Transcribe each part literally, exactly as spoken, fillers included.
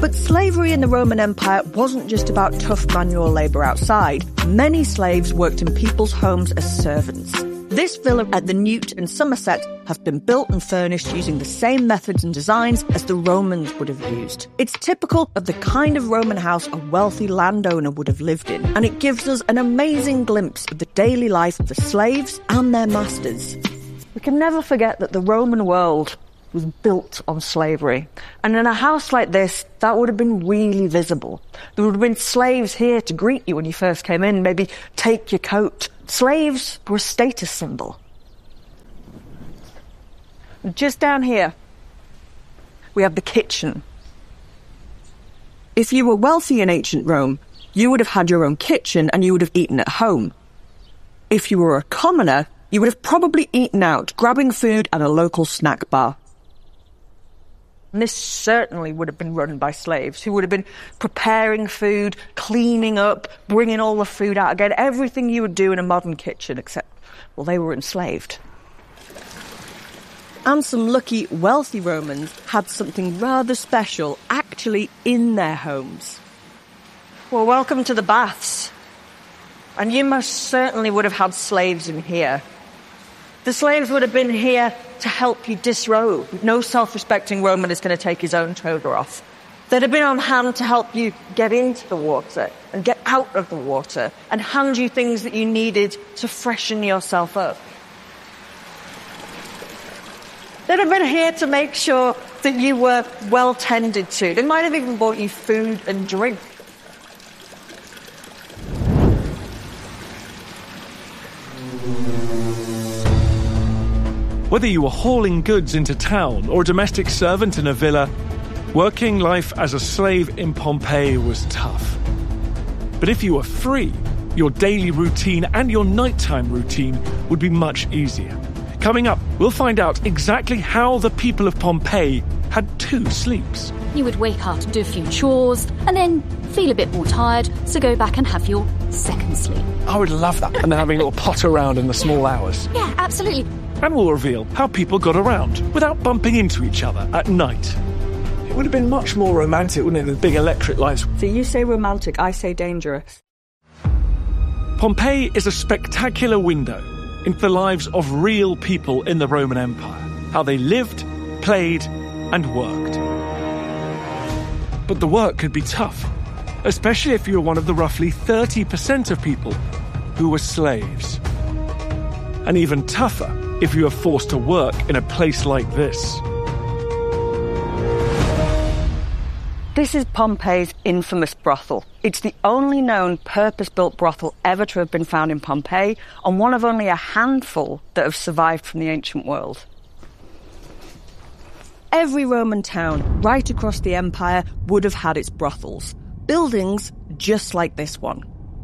But slavery in the Roman Empire wasn't just about tough manual labour outside. Many slaves worked in people's homes as servants. This villa at the Newt in Somerset have been built and furnished using the same methods and designs as the Romans would have used. It's typical of the kind of Roman house a wealthy landowner would have lived in, and it gives us an amazing glimpse of the daily life of the slaves and their masters. We can never forget that the Roman world was built on slavery. And in a house like this, that would have been really visible. There would have been slaves here to greet you when you first came in, maybe take your coat. Slaves were a status symbol. Just down here, we have the kitchen. If you were wealthy in ancient Rome, you would have had your own kitchen and you would have eaten at home. If you were a commoner, you would have probably eaten out, grabbing food at a local snack bar. And this certainly would have been run by slaves who would have been preparing food, cleaning up, bringing all the food out again, everything you would do in a modern kitchen, except, well, they were enslaved. And some lucky, wealthy Romans had something rather special actually in their homes. Well, welcome to the baths. And you most certainly would have had slaves in here. The slaves would have been here to help you disrobe. No self-respecting Roman is going to take his own toga off. They'd have been on hand to help you get into the water and get out of the water and hand you things that you needed to freshen yourself up. They'd have been here to make sure that you were well tended to. They might have even bought you food and drink. Whether you were hauling goods into town or a domestic servant in a villa, working life as a slave in Pompeii was tough. But if you were free, your daily routine and your nighttime routine would be much easier. Coming up, we'll find out exactly how the people of Pompeii had two sleeps. You would wake up to do a few chores and then feel a bit more tired, so go back and have your second sleep. I would love that. And then having a little potter around in the small hours. Yeah, absolutely. And we'll reveal how people got around without bumping into each other at night. It would have been much more romantic, wouldn't it, the big electric lights? So you say romantic, I say dangerous. Pompeii is a spectacular window into the lives of real people in the Roman Empire, how they lived, played, and worked. But the work could be tough, especially if you were one of the roughly thirty percent of people who were slaves. And even tougher if you were forced to work in a place like this. This is Pompeii's infamous brothel. It's the only known purpose-built brothel ever to have been found in Pompeii, and one of only a handful that have survived from the ancient world. Every Roman town right across the empire would have had its brothels, buildings just like this one.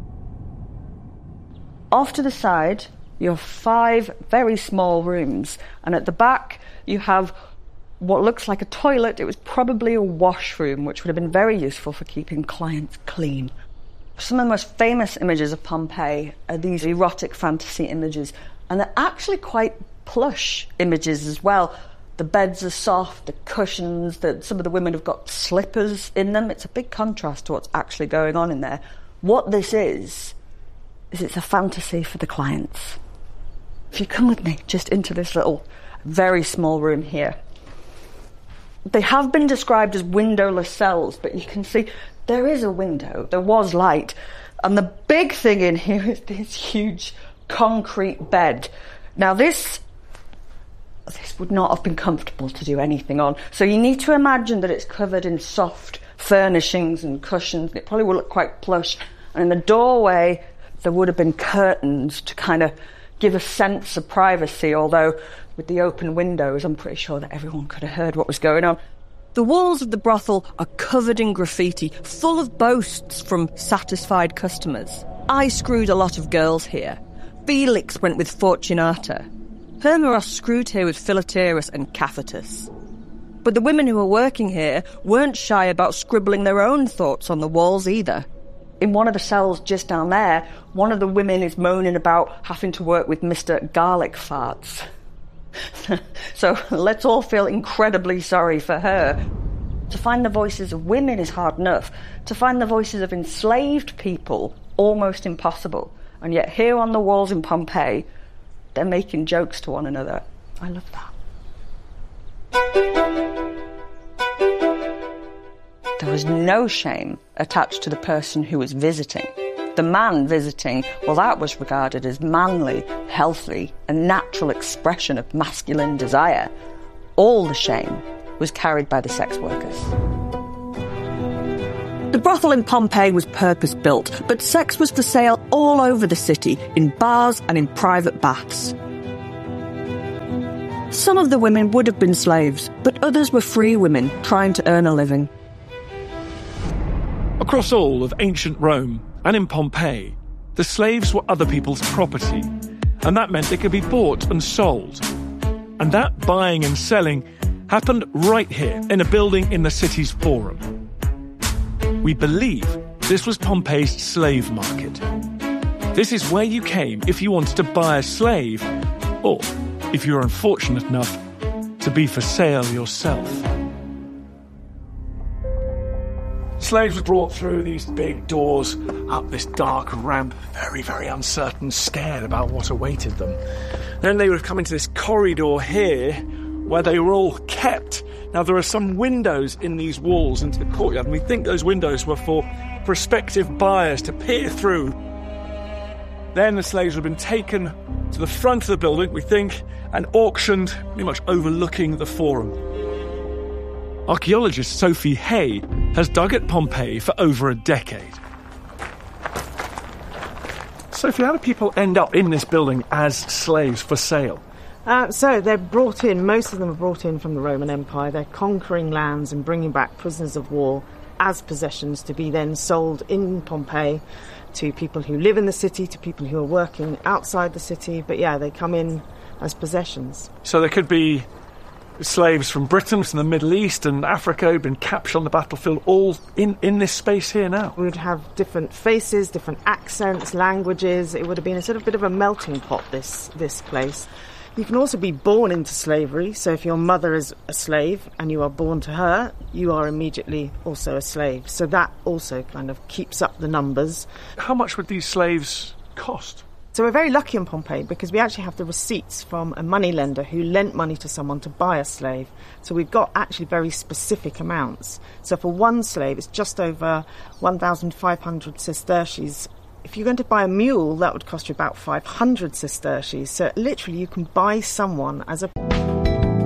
Off to the side, you have five very small rooms, and at the back you have what looks like a toilet. It was probably a washroom, which would have been very useful for keeping clients clean. Some of the most famous images of Pompeii are these erotic fantasy images, and they're actually quite plush images as well. The beds are soft, the cushions, the, some of the women have got slippers in them. It's a big contrast to what's actually going on in there. What this is, is it's a fantasy for the clients. If you come with me just into this little, very small room here. They have been described as windowless cells, but you can see there is a window, there was light. And the big thing in here is this huge concrete bed. Now this, this would not have been comfortable to do anything on. So you need to imagine that it's covered in soft furnishings and cushions. It probably will look quite plush. And in the doorway, there would have been curtains to kind of give a sense of privacy, although with the open windows, I'm pretty sure that everyone could have heard what was going on. The walls of the brothel are covered in graffiti, full of boasts from satisfied customers. I screwed a lot of girls here. Felix went with Fortunata. Hermeros screwed here with Philoterus and Caphatus. But the women who were working here weren't shy about scribbling their own thoughts on the walls either. In one of the cells just down there, one of the women is moaning about having to work with Mister Garlic Farts. So let's all feel incredibly sorry for her. To find the voices of women is hard enough. To find the voices of enslaved people, almost impossible. And yet here on the walls in Pompeii, they're making jokes to one another. I love that. There was no shame attached to the person who was visiting. The man visiting, well, that was regarded as manly, healthy, a natural expression of masculine desire. All the shame was carried by the sex workers. The brothel in Pompeii was purpose-built, but sex was for sale all over the city, in bars and in private baths. Some of the women would have been slaves, but others were free women trying to earn a living. Across all of ancient Rome and in Pompeii, the slaves were other people's property, and that meant they could be bought and sold. And that buying and selling happened right here in a building in the city's forum. We believe this was Pompeii's slave market. This is where you came if you wanted to buy a slave, or if you were unfortunate enough to be for sale yourself. Slaves were brought through these big doors, up this dark ramp, very, very uncertain, scared about what awaited them. Then they would have come into this corridor here, where they were all kept. Now, there are some windows in these walls into the courtyard, and we think those windows were for prospective buyers to peer through. Then the slaves would have been taken to the front of the building, we think, and auctioned pretty much overlooking the forum. Archaeologist Sophie Hay has dug at Pompeii for over a decade. Sophie, how do people end up in this building as slaves for sale? Uh, so they're brought in, most of them are brought in from the Roman Empire. They're conquering lands and bringing back prisoners of war as possessions to be then sold in Pompeii to people who live in the city, to people who are working outside the city. But yeah, they come in as possessions. So there could be slaves from Britain, from the Middle East and Africa who've been captured on the battlefield, all in, in this space here now. We would have different faces, different accents, languages. It would have been a sort of bit of a melting pot, this this place. You can also be born into slavery, so if your mother is a slave and you are born to her, you are immediately also a slave. So that also kind of keeps up the numbers. How much would these slaves cost? So we're very lucky in Pompeii because we actually have the receipts from a moneylender who lent money to someone to buy a slave. So we've got actually very specific amounts. So for one slave, it's just over one thousand five hundred sesterces. If you're going to buy a mule, that would cost you about five hundred sesterces. So literally you can buy someone as a